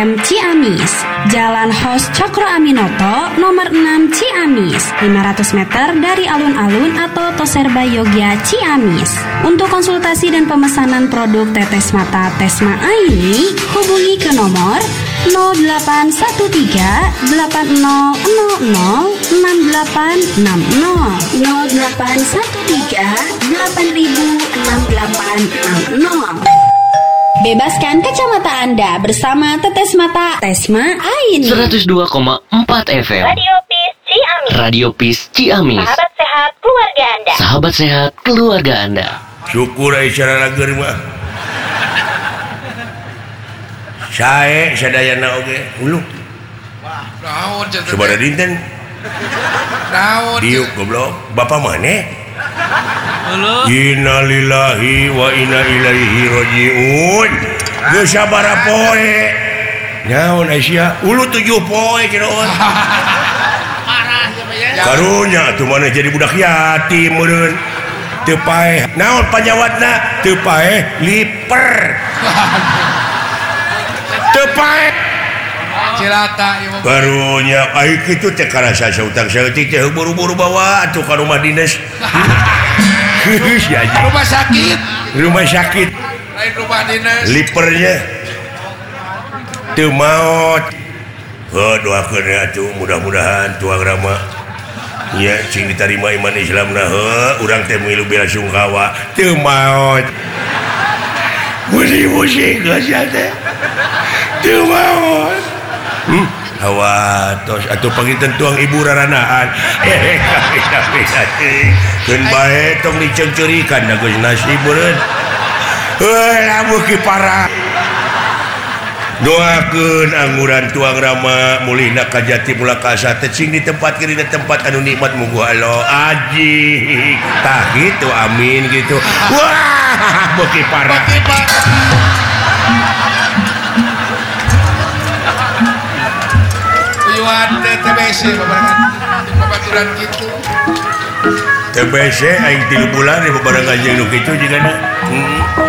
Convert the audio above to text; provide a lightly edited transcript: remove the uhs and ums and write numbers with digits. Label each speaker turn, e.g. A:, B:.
A: FM Ciamis, Jalan Hos Cokro Aminoto, nomor 6 Ciamis, 500 meter dari alun-alun atau Toserba Yogya Ciamis. Untuk konsultasi dan pemesanan produk tetes mata Tesma Aini, hubungi ke nomor 0813 8000 6860 0813 8000 6860. Bebaskan kacamata Anda bersama Tetes Mata Tesma Aini.
B: 102,4 FM
C: Radio Peace Ciamis.
B: Radio Peace Ciamis.
C: Sahabat sehat keluarga Anda.
B: Sahabat sehat keluarga Anda.
D: Syukur aisyara lager mah. Sae sadayana oge. Ulu.
E: Naon cenah?
D: Sabada dinten.
E: Naon?
D: Diuk goblok. Bapa maneh?
E: Halo.
D: Innalillahi wa inna ilaihi rajiun. Geus sabaraha poe? Naon Aisyah? Ulu 7 poe kiraon.
E: Parah ya.
D: Karunya atuh maneh jadi budak yatim meureun. Teu paeh. Naon panyawatna? Teu paeh liper. Teu paeh.
E: Cilaka ieu.
D: Karunya ai kitu teh karasa sautang saeutik teh buru-buru bawa atuh ka rumah dinas.
E: Rumah sakit.
D: Rumah sakit.
E: Lain rumah dinas.
D: Lipernya teu maot. Doakeun atuh mudah-mudahan tuang rama nya cing ditarima iman Islamna urang teh milu bela sungkawa teu maot. Musik geus teh. Teu maot. Hawatos atuh panginten tuang ibu raranaan. Keun bae tong dicengceurikan da geus nasib beureun. Lamun ki parah. Doakeun angguran tuang rama mulihna ka jati mulakasa teh cing di tempat kiri di tempat anu nikmat mugu Allah aji. Tah gitu amin gitu. Wah, beuki parah.
E: TBC babaturan gitu.
D: TBC aing 3 bulan di babarang anjeun nu kitu jigana.